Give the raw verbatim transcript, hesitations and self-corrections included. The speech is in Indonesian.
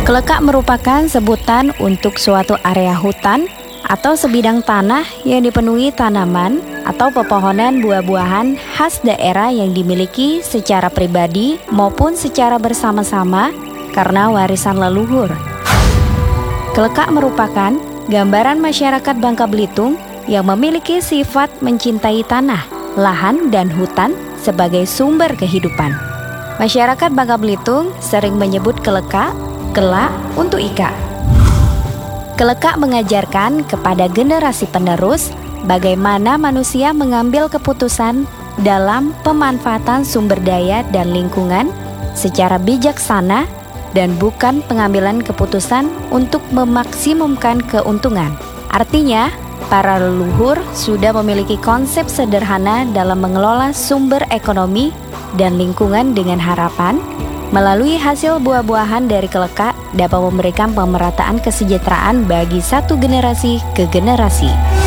Kelekak merupakan sebutan untuk suatu area hutan atau sebidang tanah yang dipenuhi tanaman atau pepohonan buah-buahan khas daerah yang dimiliki secara pribadi maupun secara bersama-sama karena warisan leluhur. Kelekak merupakan gambaran masyarakat Bangka Belitung yang memiliki sifat mencintai tanah, lahan, dan hutan sebagai sumber kehidupan. Masyarakat Bangka Belitung sering menyebut kelekak, kelak untuk ika. Kelekak mengajarkan kepada generasi penerus bagaimana manusia mengambil keputusan dalam pemanfaatan sumber daya dan lingkungan secara bijaksana dan bukan pengambilan keputusan untuk memaksimumkan keuntungan. Artinya, para leluhur sudah memiliki konsep sederhana dalam mengelola sumber ekonomi dan lingkungan dengan harapan melalui hasil buah-buahan dari kelekak dapat memberikan pemerataan kesejahteraan bagi satu generasi ke generasi.